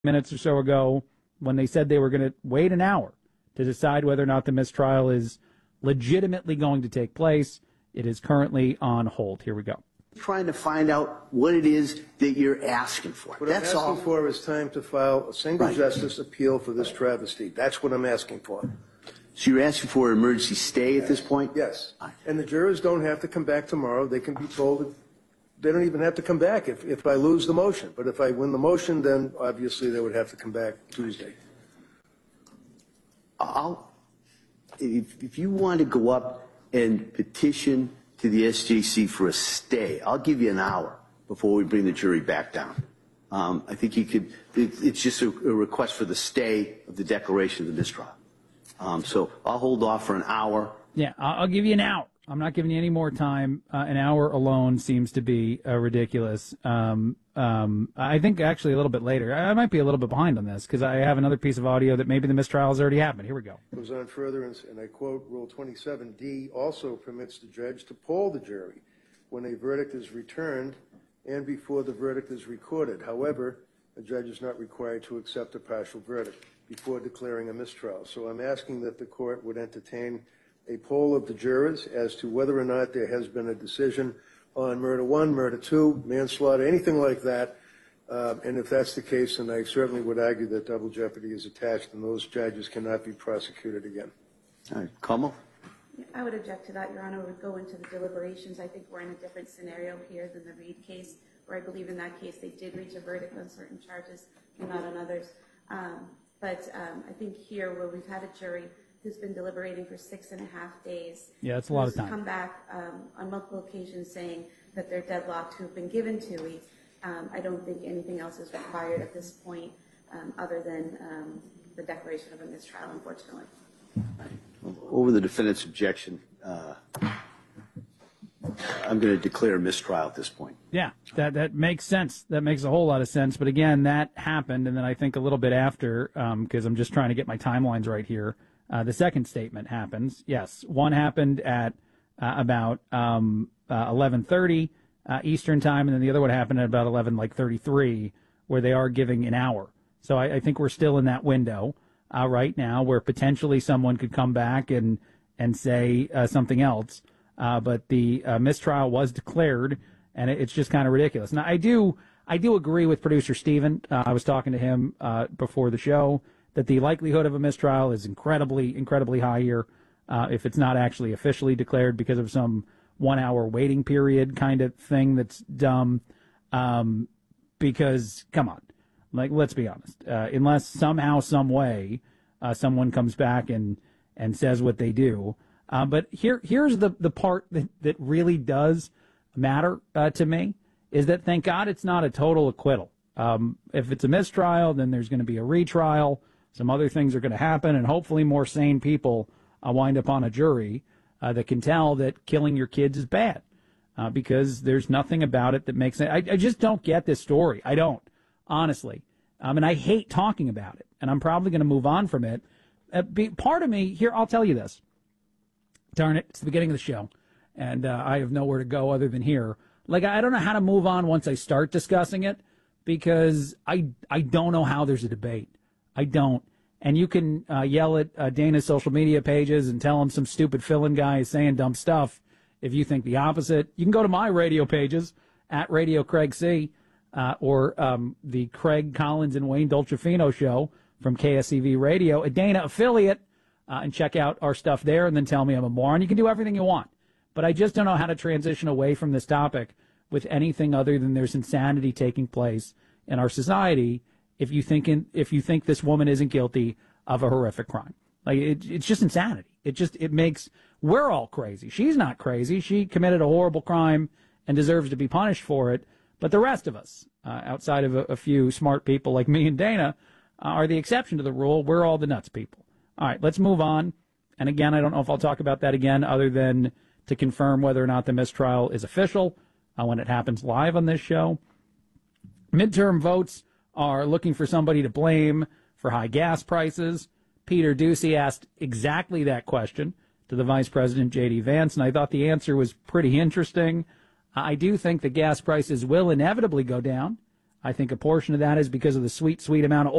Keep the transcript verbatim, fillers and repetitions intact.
minutes or so ago when they said they were going to wait an hour to decide whether or not the mistrial is legitimately going to take place. It is currently on hold. Here we go. Trying to find out what it is that you're asking for. What That's I'm asking all. for is time to file a single Right. justice appeal for this travesty. That's what I'm asking for. So you're asking for an emergency stay at this point? Yes. And the jurors don't have to come back tomorrow. They can be told that they don't even have to come back if, if I lose the motion. But if I win the motion, then obviously they would have to come back Tuesday. I'll, if, if you want to go up and petition to the S J C for a stay, I'll give you an hour before we bring the jury back down. Um, I think you could, it, it's just a, a request for the stay of the declaration of the mistrial. Um, so I'll hold off for an hour. Yeah, I'll, I'll give you an hour. I'm not giving you any more time. Uh, an hour alone seems to be uh, ridiculous. Um, um, I think actually a little bit later. I might be a little bit behind on this because I have another piece of audio that maybe the mistrial has already happened. Here we go. Goes on further, and, and I quote, Rule twenty-seven D also permits the judge to poll the jury when a verdict is returned and before the verdict is recorded. However, the judge is not required to accept a partial verdict before declaring a mistrial. So I'm asking that the court would entertain a poll of the jurors as to whether or not there has been a decision on murder one, murder two, manslaughter, anything like that. Uh, and if that's the case, then I certainly would argue that double jeopardy is attached and those judges cannot be prosecuted again. All right, Kamal? I would object to that, Your Honor. It would go into the deliberations. I think we're in a different scenario here than the Reed case, where I believe in that case they did reach a verdict on certain charges and not on others. Um, but um, I think here, where we've had a jury who's been deliberating for six and a half days. Yeah, that's a lot of time. Come back um, on multiple occasions saying that they're deadlocked, who've been given two weeks. Um, I don't think anything else is required at this point, um, other than um, the declaration of a mistrial, unfortunately. Over the defendant's objection, uh, I'm going to declare a mistrial at this point. Yeah, that that makes sense. That makes a whole lot of sense. But again, that happened, and then I think a little bit after, because um, I'm just trying to get my timelines right here. Uh, the second statement happens. Yes, one happened at uh, about um, uh, eleven thirty uh, Eastern time, and then the other one happened at about eleven like thirty-three, where they are giving an hour. So I, I think we're still in that window uh, right now, where potentially someone could come back and and say uh, something else. Uh, but the uh, mistrial was declared, and it, it's just kind of ridiculous. Now I do I do agree with producer Steven. Uh, I was talking to him uh, before the show, that the likelihood of a mistrial is incredibly, incredibly high here uh, if it's not actually officially declared because of some one-hour waiting period kind of thing that's dumb. Um, because, come on, like, let's be honest. Uh, unless somehow, some way, uh, someone comes back and, and says what they do. Uh, but here, here's the, the part that, that really does matter uh, to me, is that, thank God, it's not a total acquittal. Um, if it's a mistrial, then there's going to be a retrial. Some other things are going to happen, and hopefully more sane people uh, wind up on a jury uh, that can tell that killing your kids is bad uh, because there's nothing about it that makes sense. I, I just don't get this story. I don't, honestly. Um, and I hate talking about it, and I'm probably going to move on from it. Uh, be, part of me, here, I'll tell you this. Darn it, it's the beginning of the show, and uh, I have nowhere to go other than here. Like, I don't know how to move on once I start discussing it because I, I don't know how there's a debate. I don't. And you can uh, yell at uh, Dana's social media pages and tell him some stupid fill-in guy is saying dumb stuff if you think the opposite. You can go to my radio pages, at Radio Craig C, uh, or um, the Craig Collins and Wayne Dolcefino show from K S E V Radio, a Dana affiliate, uh, and check out our stuff there and then tell me I'm a moron. You can do everything you want. But I just don't know how to transition away from this topic with anything other than there's insanity taking place in our society if you think in, if you think this woman isn't guilty of a horrific crime. Like, it, it's just insanity. It just, it makes, we're all crazy. She's not crazy. She committed a horrible crime and deserves to be punished for it. But the rest of us, uh, outside of a, a few smart people like me and Dana, uh, are the exception to the rule. We're all the nuts people. All right, let's move on. And again, I don't know if I'll talk about that again other than to confirm whether or not the mistrial is official uh, when it happens live on this show. Midterm votes are looking for somebody to blame for high gas prices. Peter Doocy asked exactly that question to the Vice President, J D. Vance, and I thought the answer was pretty interesting. I do think the gas prices will inevitably go down. I think a portion of that is because of the sweet, sweet amount of